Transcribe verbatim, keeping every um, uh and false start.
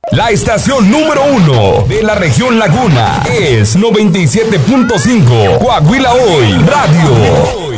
La estación número uno de la región Laguna es noventa y siete punto cinco Coahuila Hoy Radio.